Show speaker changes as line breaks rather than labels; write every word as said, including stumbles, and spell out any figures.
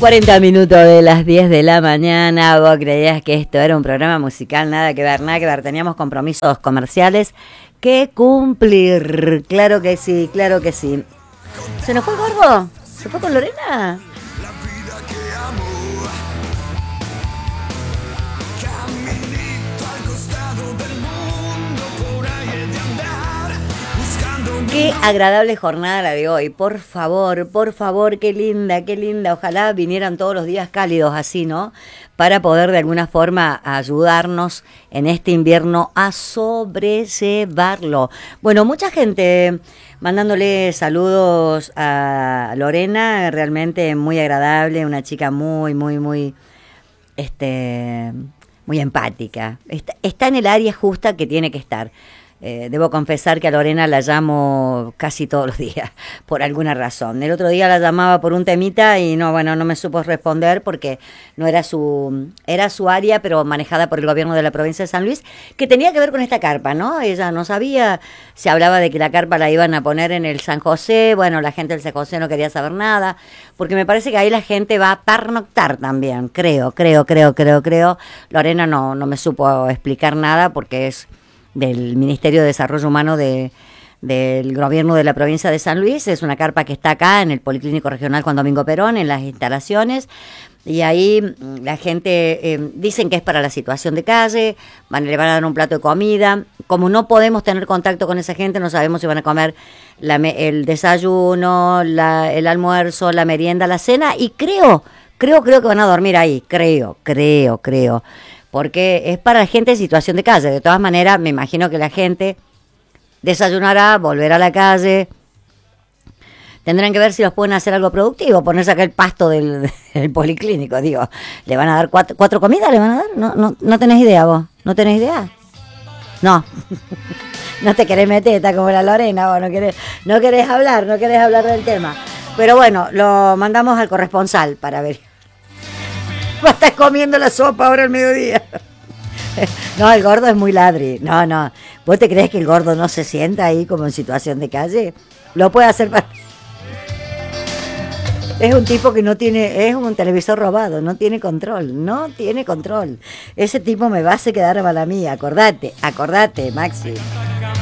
cuarenta minutos de las diez de la mañana. Vos creías que esto era un programa musical, nada que ver, nada que ver. Teníamos compromisos comerciales que cumplir. Claro que sí, claro que sí. ¿Se nos fue el gordo? ¿Se fue con Lorena? Qué agradable jornada la de hoy, por favor, por favor, qué linda, qué linda. Ojalá vinieran todos los días cálidos así, ¿no? Para poder de alguna forma ayudarnos en este invierno a sobrellevarlo. Bueno, mucha gente mandándole saludos a Lorena, realmente muy agradable, una chica muy, muy, muy, este, muy empática. Está, está en el área justa que tiene que estar. Eh, debo confesar que a Lorena la llamo casi todos los días, por alguna razón. El otro día la llamaba por un temita y no, bueno, no me supo responder porque no era su, era su área, pero manejada por el gobierno de la provincia de San Luis, que tenía que ver con esta carpa, ¿no? Ella no sabía, se hablaba de que la carpa la iban a poner en el San José, bueno, la gente del San José no quería saber nada, porque me parece que ahí la gente va a pernoctar también, creo, creo, creo, creo, creo. Lorena no, no me supo explicar nada porque es del Ministerio de Desarrollo Humano de, del gobierno de la provincia de San Luis. Es una carpa que está acá en el Policlínico Regional Juan Domingo Perón, en las instalaciones, y ahí la gente eh, dicen que es para la situación de calle, van, le van a dar un plato de comida. Como no podemos tener contacto con esa gente, no sabemos si van a comer la, el desayuno, la, el almuerzo, la merienda, la cena, y creo, creo, creo que van a dormir ahí, creo, creo, creo. Porque es para la gente en situación de calle. De todas maneras, me imagino que la gente desayunará, volverá a la calle. Tendrán que ver si los pueden hacer algo productivo, ponerse acá el pasto del, del policlínico, digo. ¿Le van a dar cuatro, cuatro comidas? ¿Le van a dar? No, no, no tenés idea vos. ¿No tenés idea? No. No te querés meter, está como la Lorena, vos no querés, no querés hablar, no querés hablar del tema. Pero bueno, lo mandamos al corresponsal para ver. Va a estar comiendo la sopa ahora al mediodía. No, el gordo es muy ladri. No, no. ¿Vos te crees que el gordo no se sienta ahí como en situación de calle? Lo puede hacer para... Es un tipo que no tiene... Es un televisor robado. No tiene control. No tiene control. Ese tipo me va a hacer quedar mal a mí. Acordate, acordate, Maxi.